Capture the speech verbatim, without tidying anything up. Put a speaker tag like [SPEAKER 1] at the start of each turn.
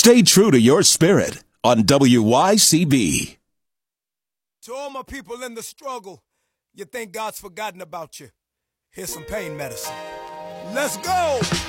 [SPEAKER 1] Stay true to your spirit on W Y C B.
[SPEAKER 2] To all my people in the struggle, you think God's forgotten about you. Here's some pain medicine. Let's go!